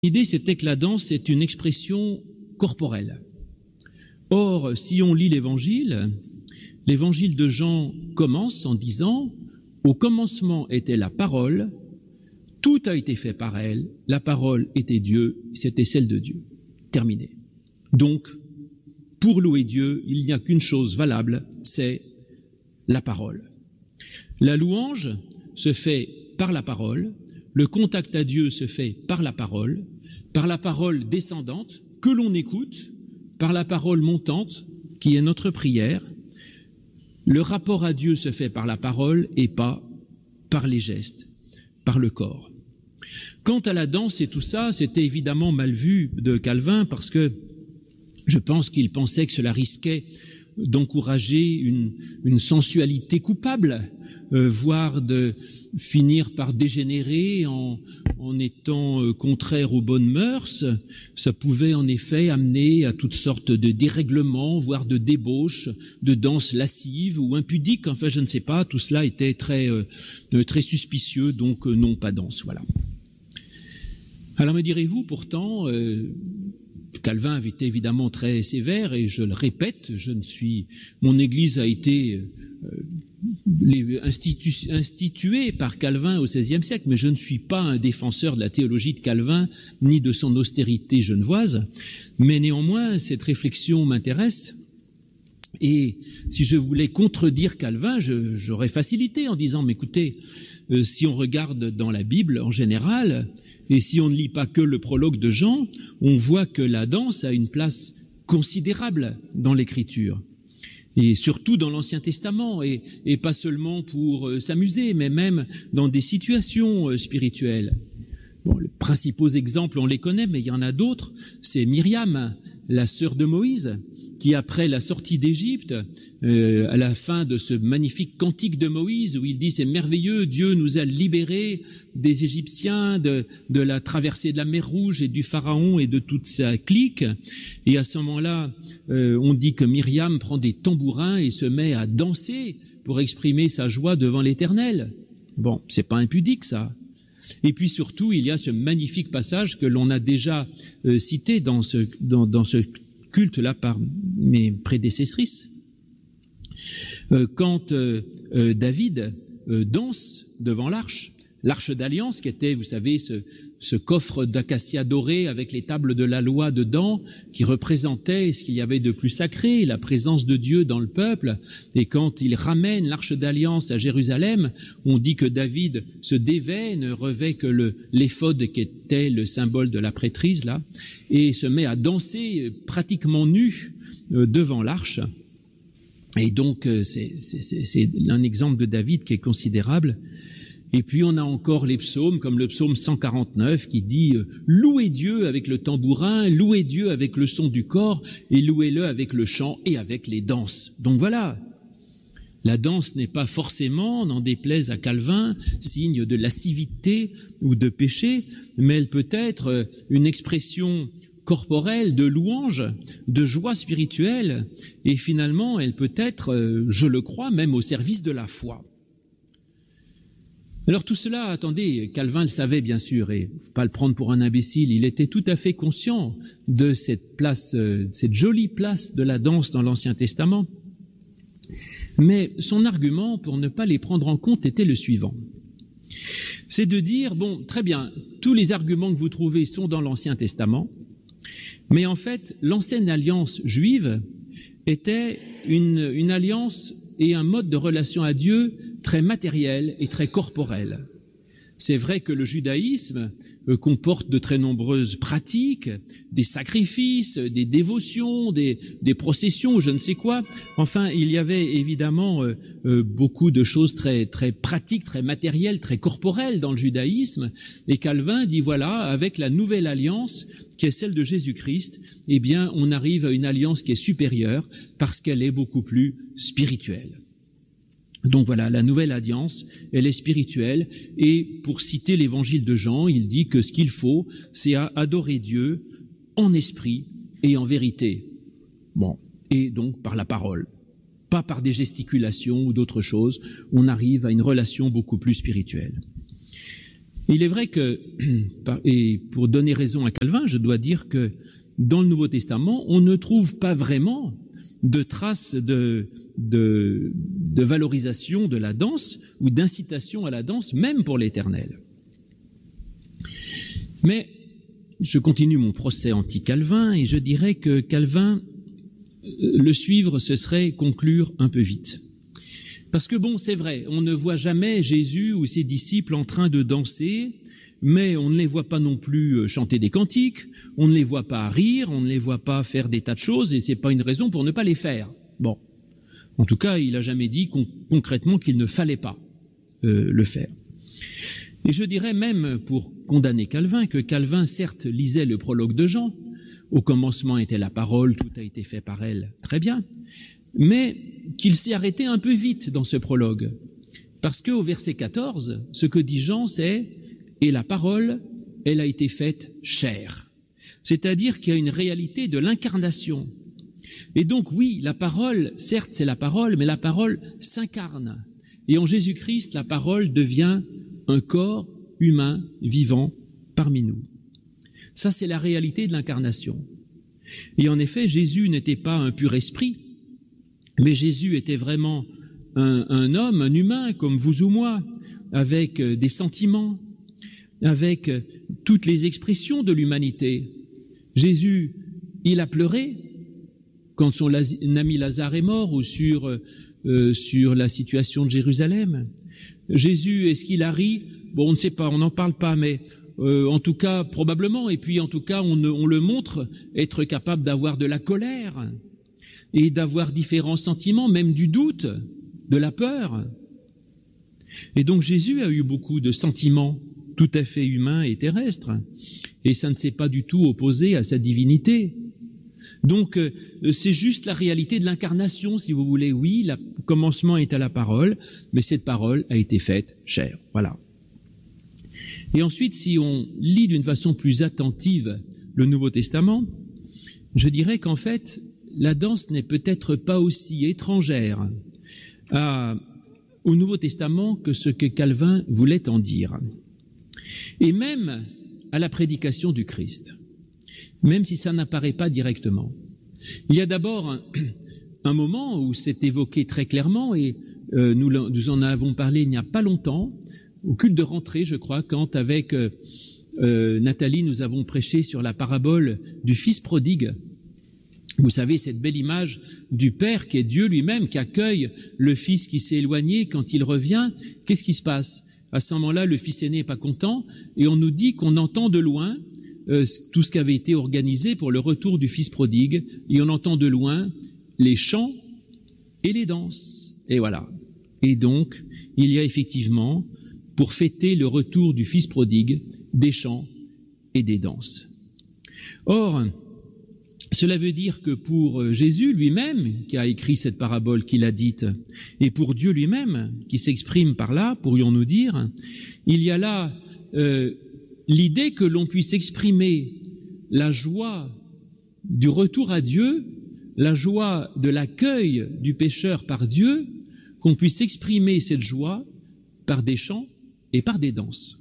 L'idée, c'était que la danse est une expression corporelle. Or, si on lit l'évangile de Jean commence en disant « Au commencement était la parole, tout a été fait par elle, la parole était Dieu, c'était celle de Dieu. » Terminé. Donc, pour louer Dieu, il n'y a qu'une chose valable, c'est la parole. La louange se fait par la parole, le contact à Dieu se fait par la parole descendante que l'on écoute, par la parole montante qui est notre prière. Le rapport à Dieu se fait par la parole et pas par les gestes, par le corps. Quant à la danse et tout ça, c'était évidemment mal vu de Calvin parce que je pense qu'il pensait que cela risquait d'encourager une sensualité coupable, voire de finir par dégénérer en étant contraire aux bonnes mœurs. Ça pouvait en effet amener à toutes sortes de dérèglements, voire de débauches, de danses lascives ou impudiques. Enfin, je ne sais pas, tout cela était très suspicieux, donc non, pas danse, voilà. Alors me direz-vous, pourtant, Calvin avait été évidemment très sévère et je le répète, mon Église a été instituée par Calvin au XVIe siècle, mais je ne suis pas un défenseur de la théologie de Calvin ni de son austérité genevoise, mais néanmoins cette réflexion m'intéresse. Et si je voulais contredire Calvin, j'aurais facilité en disant, mais écoutez, si on regarde dans la Bible en général, et si on ne lit pas que le prologue de Jean, on voit que la danse a une place considérable dans l'Écriture. Et surtout dans l'Ancien Testament, et pas seulement pour s'amuser, mais même dans des situations spirituelles. Bon, les principaux exemples, on les connaît, mais il y en a d'autres. C'est Myriam, la sœur de Moïse, qui après la sortie d'Égypte, à la fin de ce magnifique cantique de Moïse, où il dit « C'est merveilleux, Dieu nous a libérés des Égyptiens, de la traversée de la mer Rouge et du Pharaon et de toute sa clique. » Et à ce moment-là, on dit que Myriam prend des tambourins et se met à danser pour exprimer sa joie devant l'Éternel. Bon, c'est pas impudique, ça. Et puis surtout, il y a ce magnifique passage que l'on a déjà cité dans ce culte-là par mes prédécessrices. Quand David danse devant l'arche d'alliance qui était, vous savez, ce coffre d'acacia doré avec les tables de la loi dedans, qui représentait ce qu'il y avait de plus sacré, la présence de Dieu dans le peuple. Et quand il ramène l'arche d'alliance à Jérusalem, on dit que David se dévêt, ne revêt que l'éphod qui était le symbole de la prêtrise, là, et se met à danser pratiquement nu devant l'arche. Et donc, c'est un exemple de David qui est considérable. Et puis on a encore les psaumes, comme le psaume 149 qui dit « Louez Dieu avec le tambourin, louez Dieu avec le son du corps, et louez-le avec le chant et avec les danses. » Donc voilà, la danse n'est pas forcément, n'en déplaise à Calvin, signe de lascivité ou de péché, mais elle peut être une expression corporelle de louange, de joie spirituelle, et finalement elle peut être, je le crois, même au service de la foi. Alors tout cela, attendez, Calvin le savait bien sûr, et faut pas le prendre pour un imbécile, il était tout à fait conscient de cette place, cette jolie place de la danse dans l'Ancien Testament. Mais son argument, pour ne pas les prendre en compte, était le suivant. C'est de dire, bon, très bien, tous les arguments que vous trouvez sont dans l'Ancien Testament, mais en fait, l'ancienne alliance juive était une alliance et un mode de relation à Dieu très matériel et très corporel. C'est vrai que le judaïsme comporte de très nombreuses pratiques, des sacrifices, des dévotions, des processions, je ne sais quoi. Enfin, il y avait évidemment beaucoup de choses très très pratiques, très matérielles, très corporelles dans le judaïsme. Et Calvin dit voilà, avec la nouvelle alliance qui est celle de Jésus-Christ, eh bien, on arrive à une alliance qui est supérieure parce qu'elle est beaucoup plus spirituelle. Donc voilà, la nouvelle alliance, elle est spirituelle, et pour citer l'évangile de Jean, il dit que ce qu'il faut, c'est adorer Dieu en esprit et en vérité. Bon, et donc par la parole, pas par des gesticulations ou d'autres choses, on arrive à une relation beaucoup plus spirituelle. Il est vrai que, et pour donner raison à Calvin, je dois dire que dans le Nouveau Testament, on ne trouve pas vraiment de traces de valorisation de la danse ou d'incitation à la danse, même pour l'Éternel. Mais je continue mon procès anti-Calvin et je dirais que Calvin, le suivre, ce serait conclure un peu vite. Parce que bon, c'est vrai, on ne voit jamais Jésus ou ses disciples en train de danser, mais on ne les voit pas non plus chanter des cantiques, on ne les voit pas rire, on ne les voit pas faire des tas de choses, et c'est pas une raison pour ne pas les faire. Bon, en tout cas, il a jamais dit concrètement qu'il ne fallait pas le faire. Et je dirais même, pour condamner Calvin, que Calvin, certes, lisait le prologue de Jean, au commencement était la parole, tout a été fait par elle, très bien, mais qu'il s'est arrêté un peu vite dans ce prologue, parce qu'au verset 14, ce que dit Jean, c'est « Et la parole, elle a été faite chair ». C'est-à-dire qu'il y a une réalité de l'incarnation. Et donc oui, la parole, certes c'est la parole, mais la parole s'incarne. Et en Jésus-Christ, la parole devient un corps humain vivant parmi nous. Ça, c'est la réalité de l'incarnation. Et en effet, Jésus n'était pas un pur esprit, mais Jésus était vraiment un homme, un humain comme vous ou moi, avec des sentiments, avec toutes les expressions de l'humanité. Jésus, il a pleuré quand son ami Lazare est mort ou sur la situation de Jérusalem. Jésus, est-ce qu'il a ri? Bon, on ne sait pas, on n'en parle pas, mais en tout cas, probablement. Et puis, en tout cas, on le montre être capable d'avoir de la colère et d'avoir différents sentiments, même du doute, de la peur. Et donc, Jésus a eu beaucoup de sentiments tout à fait humains et terrestres. Et ça ne s'est pas du tout opposé à sa divinité. Donc, c'est juste la réalité de l'incarnation, si vous voulez. Oui, le commencement est à la parole, mais cette parole a été faite chair. Voilà. Et ensuite, si on lit d'une façon plus attentive le Nouveau Testament, je dirais qu'en fait, la danse n'est peut-être pas aussi étrangère au Nouveau Testament que ce que Calvin voulait en dire. Et même à la prédication du Christ, même si ça n'apparaît pas directement. Il y a d'abord un moment où c'est évoqué très clairement, et nous en avons parlé il n'y a pas longtemps, au culte de rentrée, je crois, quand avec Nathalie, nous avons prêché sur la parabole du fils prodigue. Vous savez, cette belle image du Père qui est Dieu lui-même, qui accueille le fils qui s'est éloigné. Quand il revient, qu'est-ce qui se passe? À ce moment-là, le fils aîné n'est pas content, et on nous dit qu'on entend de loin tout ce qui avait été organisé pour le retour du fils prodigue, et on entend de loin les chants et les danses. Et voilà. Et donc, il y a effectivement, pour fêter le retour du fils prodigue, des chants et des danses. Or, cela veut dire que pour Jésus lui-même, qui a écrit cette parabole qu'il a dite, et pour Dieu lui-même, qui s'exprime par là, pourrions-nous dire, il y a là l'idée que l'on puisse exprimer la joie du retour à Dieu, la joie de l'accueil du pécheur par Dieu, qu'on puisse exprimer cette joie par des chants et par des danses.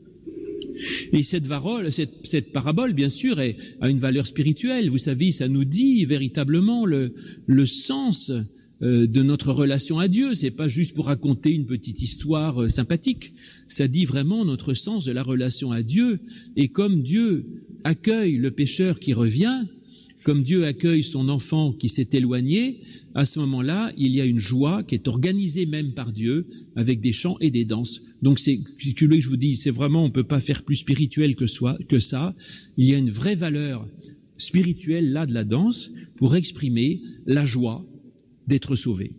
Et cette parabole, bien sûr, a une valeur spirituelle. Vous savez, ça nous dit véritablement le sens de notre relation à Dieu. C'est pas juste pour raconter une petite histoire sympathique. Ça dit vraiment notre sens de la relation à Dieu. Et comme Dieu accueille le pécheur qui revient, comme Dieu accueille son enfant qui s'est éloigné, à ce moment-là, il y a une joie qui est organisée même par Dieu avec des chants et des danses. Donc c'est ce que je vous dis, c'est vraiment, on peut pas faire plus spirituel que ça. Il y a une vraie valeur spirituelle là de la danse pour exprimer la joie d'être sauvé.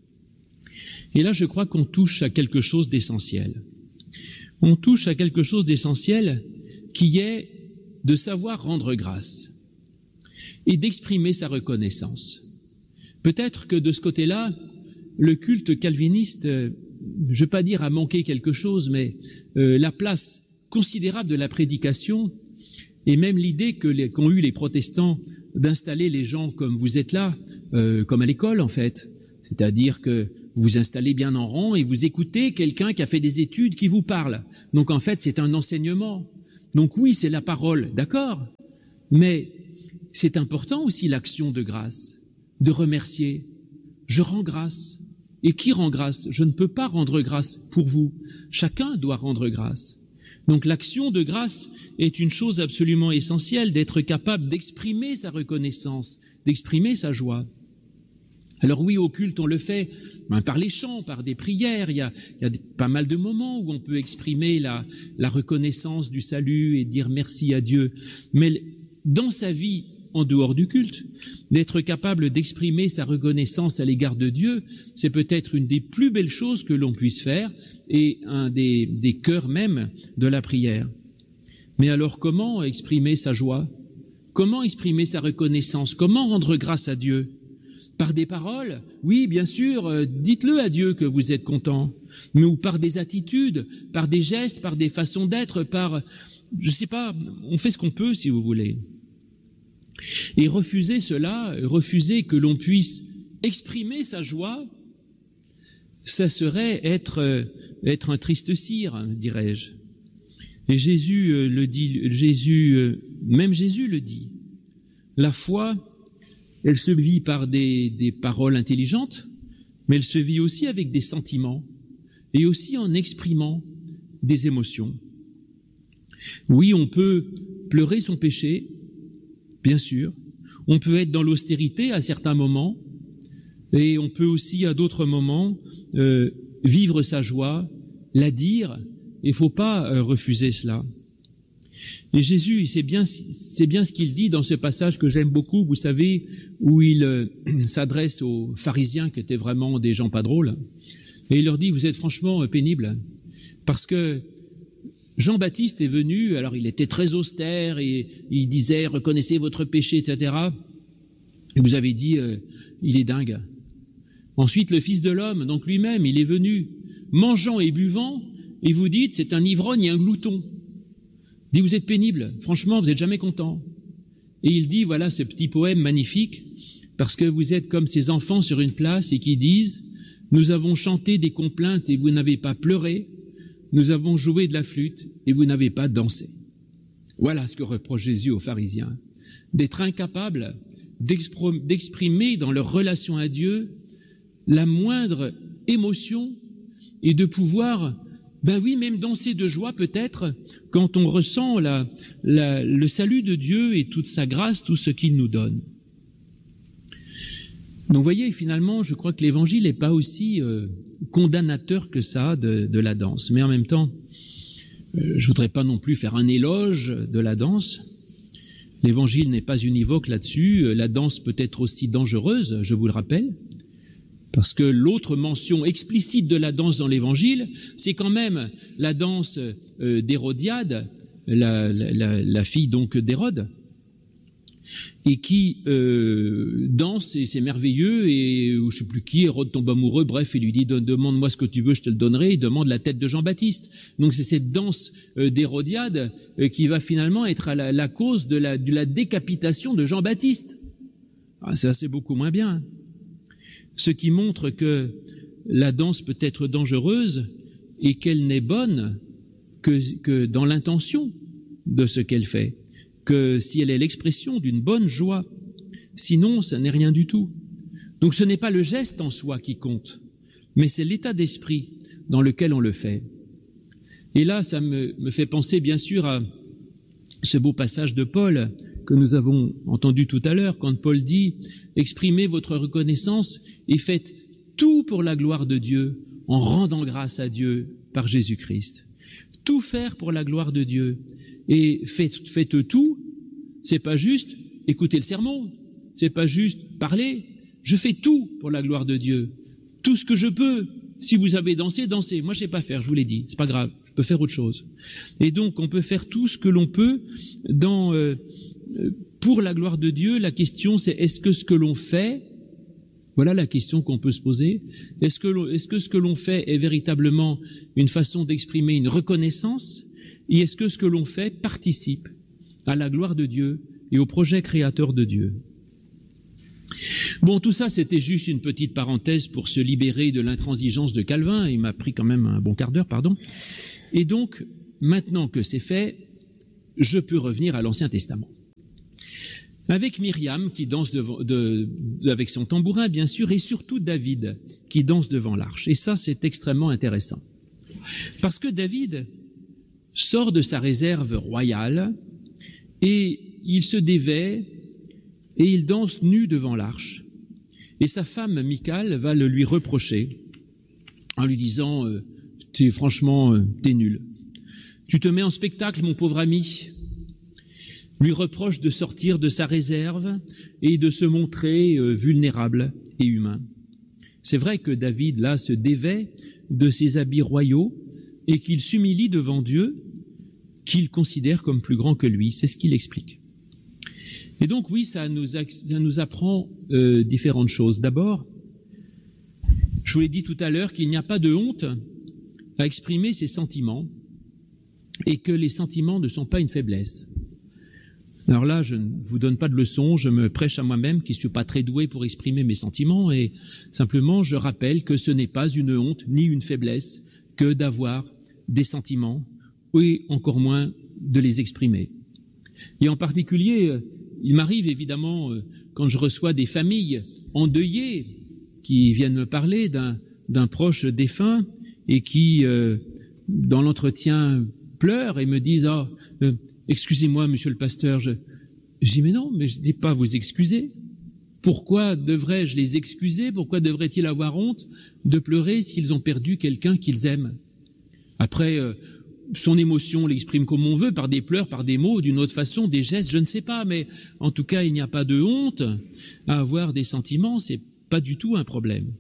Et là, je crois qu'on touche à quelque chose d'essentiel. On touche à quelque chose d'essentiel qui est de savoir rendre grâce et d'exprimer sa reconnaissance. Peut-être que de ce côté-là, le culte calviniste, je ne veux pas dire a manqué quelque chose, mais la place considérable de la prédication et même l'idée qu'ont eu les protestants d'installer les gens comme vous êtes là, comme à l'école en fait, c'est-à-dire que vous vous installez bien en rang et vous écoutez quelqu'un qui a fait des études qui vous parle. Donc en fait, c'est un enseignement. Donc oui, c'est la parole, d'accord, mais c'est important aussi l'action de grâce, de remercier. Je rends grâce. Et qui rend grâce? Je ne peux pas rendre grâce pour vous. Chacun doit rendre grâce. Donc l'action de grâce est une chose absolument essentielle, d'être capable d'exprimer sa reconnaissance, d'exprimer sa joie. Alors oui, au culte, on le fait par les chants, par des prières. Il y a pas mal de moments où on peut exprimer la reconnaissance du salut et dire merci à Dieu. Mais dans sa vie, en dehors du culte, d'être capable d'exprimer sa reconnaissance à l'égard de Dieu, c'est peut-être une des plus belles choses que l'on puisse faire et un des cœurs même de la prière. Mais alors comment exprimer sa joie? Comment exprimer sa reconnaissance? Comment rendre grâce à Dieu? Par des paroles? Oui, bien sûr, dites-le à Dieu que vous êtes content. Mais ou par des attitudes, par des gestes, par des façons d'être, par, je sais pas, on fait ce qu'on peut si vous voulez. Et refuser cela, refuser que l'on puisse exprimer sa joie, ça serait être un triste cire, dirais-je. Et Jésus le dit, même Jésus le dit. La foi, elle se vit par des paroles intelligentes, mais elle se vit aussi avec des sentiments et aussi en exprimant des émotions. Oui, on peut pleurer son péché, bien sûr. On peut être dans l'austérité à certains moments et on peut aussi à d'autres moments vivre sa joie, la dire. Il ne faut pas refuser cela. Et Jésus, c'est bien ce qu'il dit dans ce passage que j'aime beaucoup, vous savez, où il s'adresse aux pharisiens qui étaient vraiment des gens pas drôles. Et il leur dit, vous êtes franchement pénibles, parce que Jean-Baptiste est venu, alors il était très austère et il disait, reconnaissez votre péché, etc. Et vous avez dit, il est dingue. Ensuite, le Fils de l'homme, donc lui-même, il est venu, mangeant et buvant, et vous dites, c'est un ivrogne et un glouton. Il dit, vous êtes pénible, franchement, vous n'êtes jamais content. Et il dit, voilà ce petit poème magnifique, parce que vous êtes comme ces enfants sur une place et qui disent, nous avons chanté des complaintes et vous n'avez pas pleuré, nous avons joué de la flûte et vous n'avez pas dansé. Voilà ce que reproche Jésus aux pharisiens, d'être incapables d'exprimer dans leur relation à Dieu la moindre émotion et de pouvoir, ben oui, même danser de joie peut-être quand on ressent le salut de Dieu et toute sa grâce, tout ce qu'il nous donne. Donc, vous voyez, finalement, je crois que l'Évangile n'est pas aussi condamnateur que ça de la danse. Mais en même temps, je voudrais pas non plus faire un éloge de la danse. L'Évangile n'est pas univoque là-dessus. La danse peut être aussi dangereuse, je vous le rappelle, parce que l'autre mention explicite de la danse dans l'Évangile, c'est quand même la danse d'Hérodiade, la fille donc d'Hérode, et qui danse, et c'est merveilleux, et je sais plus qui, Hérode tombe amoureux, bref, il lui dit, demande-moi ce que tu veux, je te le donnerai, il demande la tête de Jean-Baptiste. Donc c'est cette danse d'Hérodiade qui va finalement être la cause de la décapitation de Jean-Baptiste. Ah, ça c'est beaucoup moins bien. Ce qui montre que la danse peut être dangereuse et qu'elle n'est bonne que dans l'intention de ce qu'elle fait, que si elle est l'expression d'une bonne joie, sinon ça n'est rien du tout. Donc ce n'est pas le geste en soi qui compte, mais c'est l'état d'esprit dans lequel on le fait. Et là, ça me fait penser bien sûr à ce beau passage de Paul que nous avons entendu tout à l'heure, quand Paul dit « Exprimez votre reconnaissance et faites tout pour la gloire de Dieu en rendant grâce à Dieu par Jésus-Christ. » Tout faire pour la gloire de Dieu. Et faites tout, c'est pas juste écouter le sermon, c'est pas juste parler, je fais tout pour la gloire de Dieu. Tout ce que je peux. Si vous avez dansé, dansez. Moi, je sais pas faire, je vous l'ai dit, c'est pas grave, je peux faire autre chose. Et donc, on peut faire tout ce que l'on peut pour la gloire de Dieu. La question, c'est est-ce que ce que l'on fait, voilà la question qu'on peut se poser, est-ce que ce que l'on fait est véritablement une façon d'exprimer une reconnaissance, et est-ce que ce que l'on fait participe à la gloire de Dieu et au projet créateur de Dieu? Bon, tout ça, c'était juste une petite parenthèse pour se libérer de l'intransigeance de Calvin. Il m'a pris quand même un bon quart d'heure, pardon. Et donc, maintenant que c'est fait, je peux revenir à l'Ancien Testament. Avec Myriam qui danse avec son tambourin, bien sûr, et surtout David qui danse devant l'arche. Et ça, c'est extrêmement intéressant. Parce que David sort de sa réserve royale et il se dévêt et il danse nu devant l'arche. Et sa femme, Michal, va le lui reprocher en lui disant « t'es nul. Tu te mets en spectacle, mon pauvre ami. » Lui reproche de sortir de sa réserve et de se montrer vulnérable et humain. C'est vrai que David, là, se dévêt de ses habits royaux et qu'il s'humilie devant Dieu, qu'il considère comme plus grand que lui. C'est ce qu'il explique. Et donc, oui, ça nous apprend différentes choses. D'abord, je vous l'ai dit tout à l'heure qu'il n'y a pas de honte à exprimer ses sentiments et que les sentiments ne sont pas une faiblesse. Alors là, je ne vous donne pas de leçon, je me prêche à moi-même qui ne suis pas très doué pour exprimer mes sentiments et simplement je rappelle que ce n'est pas une honte ni une faiblesse que d'avoir des sentiments et encore moins de les exprimer. Et en particulier, il m'arrive évidemment quand je reçois des familles endeuillées qui viennent me parler d'un proche défunt et qui, dans l'entretien, pleurent et me disent « excusez-moi, monsieur le pasteur, je dis, mais non, mais je ne dis pas vous excuser. Pourquoi devrais-je les excuser? Pourquoi devraient-ils avoir honte de pleurer s'ils ont perdu quelqu'un qu'ils aiment? Après, son émotion l'exprime comme on veut, par des pleurs, par des mots, d'une autre façon, des gestes, je ne sais pas, mais en tout cas, il n'y a pas de honte à avoir des sentiments, c'est pas du tout un problème.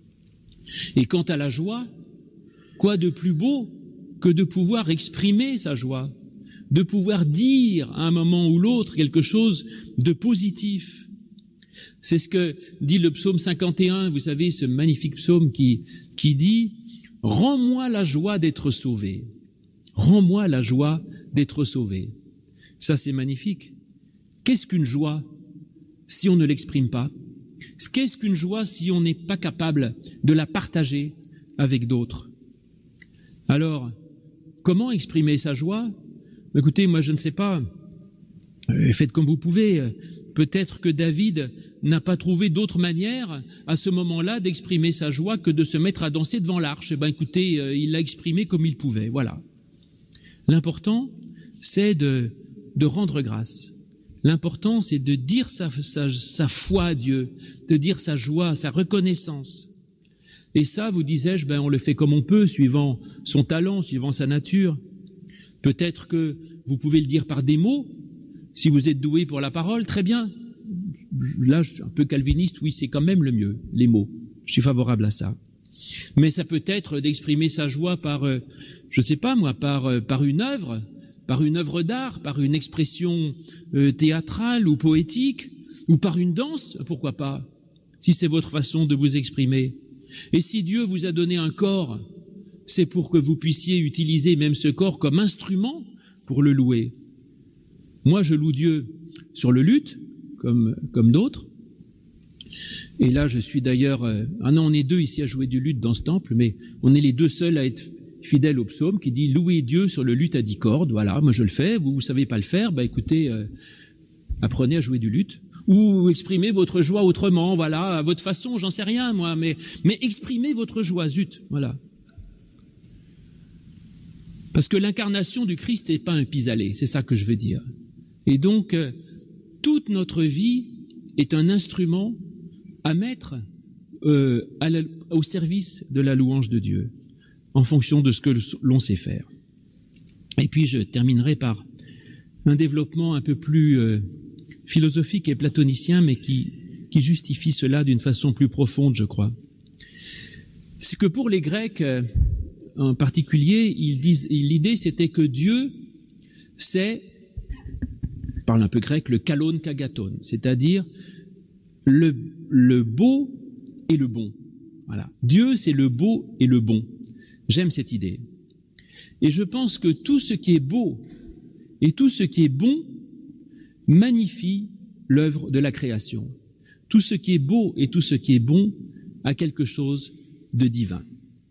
Et quant à la joie, quoi de plus beau que de pouvoir exprimer sa joie, de pouvoir dire à un moment ou l'autre quelque chose de positif. C'est ce que dit le psaume 51, vous savez, ce magnifique psaume qui dit « Rends-moi la joie d'être sauvé. Rends-moi la joie d'être sauvé. » Ça, c'est magnifique. Qu'est-ce qu'une joie si on ne l'exprime pas? Qu'est-ce qu'une joie si on n'est pas capable de la partager avec d'autres? Alors, comment exprimer sa joie? Écoutez, moi je ne sais pas, faites comme vous pouvez. Peut-être que David n'a pas trouvé d'autre manière à ce moment-là d'exprimer sa joie que de se mettre à danser devant l'arche. Eh bien écoutez, il l'a exprimé comme il pouvait, voilà. L'important, c'est de rendre grâce. L'important, c'est de dire sa foi à Dieu, de dire sa joie, sa reconnaissance. Et ça, vous disais-je, on le fait comme on peut, suivant son talent, suivant sa nature. Peut-être que vous pouvez le dire par des mots, si vous êtes doué pour la parole, très bien. Là, je suis un peu calviniste, oui, c'est quand même le mieux, les mots. Je suis favorable à ça. Mais ça peut être d'exprimer sa joie par, je sais pas moi, par une œuvre d'art, par une expression théâtrale ou poétique, ou par une danse, pourquoi pas, si c'est votre façon de vous exprimer. Et si Dieu vous a donné un corps, c'est pour que vous puissiez utiliser même ce corps comme instrument pour le louer. Moi, je loue Dieu sur le luth, comme d'autres. Et là, je suis d'ailleurs... non, on est deux ici à jouer du luth dans ce temple, mais on est les deux seuls à être fidèles au psaume qui dit « Louez Dieu sur le luth à 10 cordes ». Voilà, moi je le fais. Vous savez pas le faire, écoutez, apprenez à jouer du luth. Ou exprimez votre joie autrement, voilà, à votre façon, j'en sais rien, moi, mais exprimez votre joie, zut, voilà. Parce que l'incarnation du Christ n'est pas un pis-aller, c'est ça que je veux dire. Et donc, toute notre vie est un instrument à mettre au service de la louange de Dieu, en fonction de ce que l'on sait faire. Et puis, je terminerai par un développement un peu plus philosophique et platonicien, mais qui justifie cela d'une façon plus profonde, je crois. C'est que pour les Grecs, en particulier, l'idée c'était que Dieu, c'est, je parle un peu grec, le kalon kagaton, c'est-à-dire le beau et le bon. Voilà. Dieu, c'est le beau et le bon. J'aime cette idée. Et je pense que tout ce qui est beau et tout ce qui est bon magnifie l'œuvre de la création. tout ce qui est beau et tout ce qui est bon a quelque chose de divin.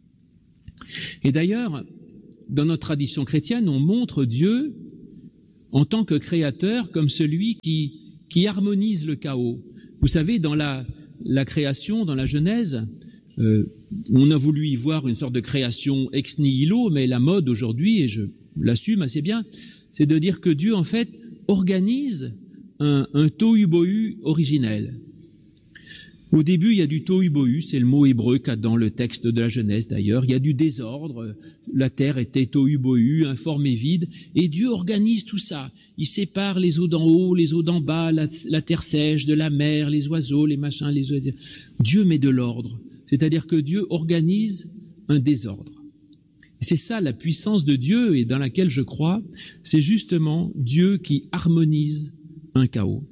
Et d'ailleurs, dans notre tradition chrétienne, on montre Dieu en tant que créateur comme celui qui harmonise le chaos. Vous savez, dans la création, dans la Genèse, on a voulu y voir une sorte de création ex nihilo, mais la mode aujourd'hui, et je l'assume assez bien, c'est de dire que Dieu, en fait, organise un tohu-bohu originel. Au début, il y a du tohu-bohu, c'est le mot hébreu qu'a dans le texte de la Genèse d'ailleurs. Il y a du désordre, la terre était tohu-bohu, informe et vide, et Dieu organise tout ça. Il sépare les eaux d'en haut, les eaux d'en bas, la terre sèche de la mer, les oiseaux, les machins, les oiseaux. Dieu met de l'ordre, c'est-à-dire que Dieu organise un désordre. Et c'est ça la puissance de Dieu et dans laquelle je crois, c'est justement Dieu qui harmonise un chaos.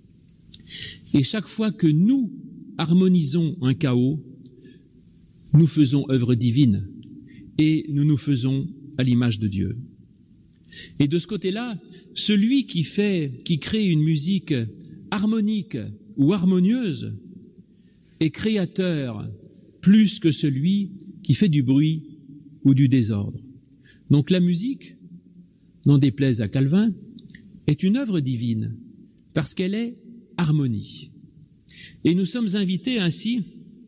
Et chaque fois que nous harmonisons un chaos, nous faisons œuvre divine et nous nous faisons à l'image de Dieu. Et de ce côté-là, celui qui crée une musique harmonique ou harmonieuse est créateur plus que celui qui fait du bruit ou du désordre. Donc la musique, n'en déplaise à Calvin, est une œuvre divine parce qu'elle est harmonie. Et nous sommes invités ainsi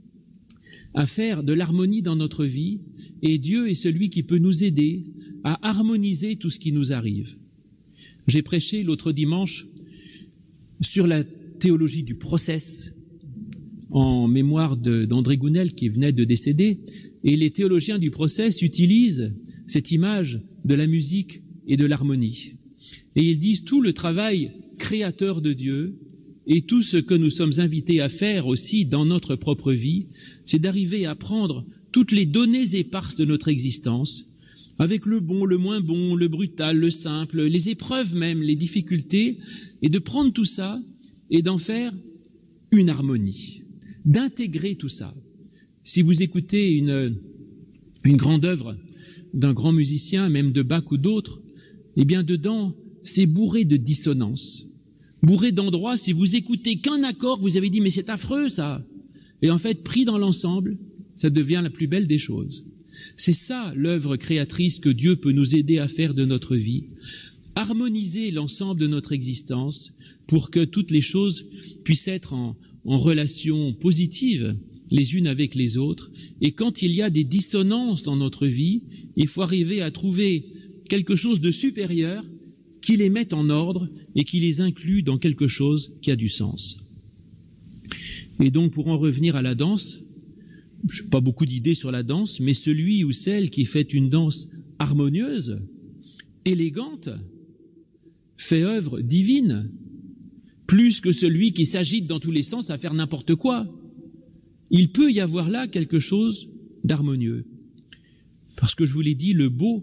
à faire de l'harmonie dans notre vie, et Dieu est celui qui peut nous aider à harmoniser tout ce qui nous arrive. J'ai prêché l'autre dimanche sur la théologie du process, en mémoire d'André Gounel qui venait de décéder, et les théologiens du process utilisent cette image de la musique et de l'harmonie. Et ils disent tout le travail créateur de Dieu et tout ce que nous sommes invités à faire aussi dans notre propre vie, c'est d'arriver à prendre toutes les données éparses de notre existence, avec le bon, le moins bon, le brutal, le simple, les épreuves même, les difficultés, et de prendre tout ça et d'en faire une harmonie, d'intégrer tout ça. Si vous écoutez une grande œuvre d'un grand musicien, même de Bach ou d'autres, eh bien dedans, c'est bourré de dissonances, bourré d'endroits, si vous écoutez qu'un accord, vous avez dit, mais c'est affreux ça. Et en fait, pris dans l'ensemble, ça devient la plus belle des choses. C'est ça l'œuvre créatrice que Dieu peut nous aider à faire de notre vie, harmoniser l'ensemble de notre existence pour que toutes les choses puissent être en relation positive les unes avec les autres. Et quand il y a des dissonances dans notre vie, il faut arriver à trouver quelque chose de supérieur qui les mette en ordre et qui les inclut dans quelque chose qui a du sens. Et donc, pour en revenir à la danse, je n'ai pas beaucoup d'idées sur la danse, mais celui ou celle qui fait une danse harmonieuse, élégante, fait œuvre divine, plus que celui qui s'agite dans tous les sens à faire n'importe quoi. Il peut y avoir là quelque chose d'harmonieux. Parce que je vous l'ai dit, le beau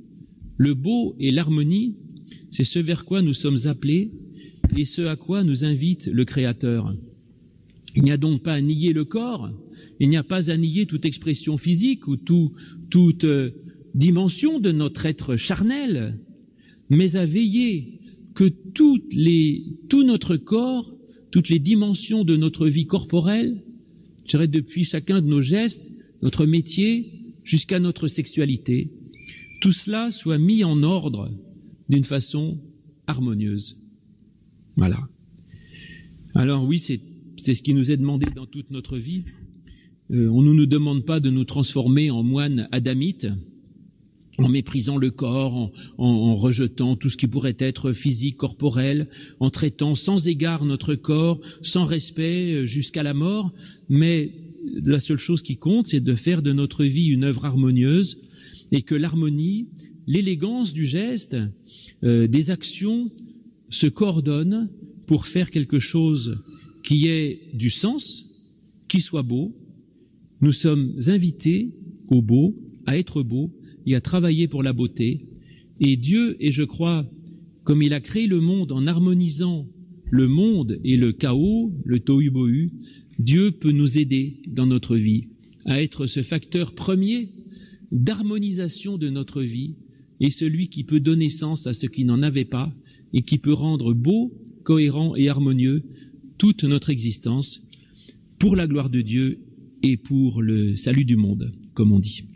et l'harmonie, c'est ce vers quoi nous sommes appelés et ce à quoi nous invite le Créateur. Il n'y a donc pas à nier le corps, il n'y a pas à nier toute expression physique ou toute dimension de notre être charnel, mais à veiller que tout notre corps, toutes les dimensions de notre vie corporelle, je dirais depuis chacun de nos gestes, notre métier, jusqu'à notre sexualité, tout cela soit mis en ordre d'une façon harmonieuse. Voilà. Alors oui, c'est ce qui nous est demandé dans toute notre vie. On ne nous demande pas de nous transformer en moines adamites, en méprisant le corps, en rejetant tout ce qui pourrait être physique, corporel, en traitant sans égard notre corps, sans respect jusqu'à la mort. Mais la seule chose qui compte, c'est de faire de notre vie une œuvre harmonieuse et que l'harmonie, l'élégance du geste, des actions se coordonnent pour faire quelque chose qui ait du sens, qui soit beau. Nous sommes invités au beau, à être beau et à travailler pour la beauté. Et Dieu, et je crois, comme il a créé le monde en harmonisant le monde et le chaos, le tohu-bohu, Dieu peut nous aider dans notre vie à être ce facteur premier d'harmonisation de notre vie et celui qui peut donner sens à ce qui n'en avait pas et qui peut rendre beau, cohérent et harmonieux toute notre existence pour la gloire de Dieu et pour le salut du monde, comme on dit.